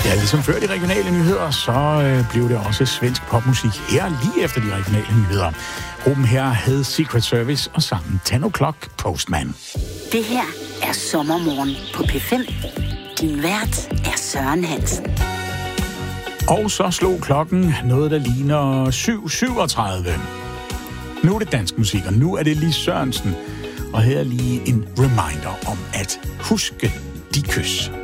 Ja, ligesom før de regionale nyheder, så blev det også svensk popmusik her lige efter de regionale nyheder. Gruppen her havde Secret Service og sangen 10 O'Clock Postman. Det her er Sommermorgen på P5. Din vært er Søren Hansen. Og så slog klokken noget, der ligner 7:37. Nu er det dansk musik, og nu er det Lis Sørensen. Og her er lige en reminder om at huske de kys.